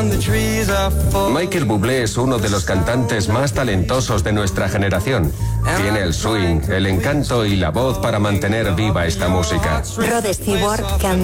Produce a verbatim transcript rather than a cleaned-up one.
Michael Bublé es uno de los cantantes más talentosos de nuestra generación. Tiene el swing, el encanto y la voz para mantener viva esta música. Rod Stewart,